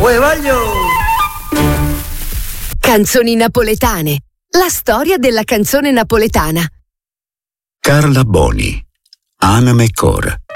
Uè, voglio! Canzoni napoletane. La storia della canzone napoletana. Carla Boni, Anima e Cor.